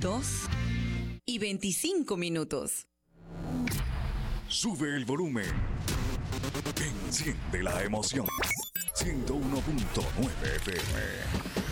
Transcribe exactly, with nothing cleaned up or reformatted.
dos y veinticinco minutos. Sube el volumen. Enciende la emoción. ciento uno punto nueve F M.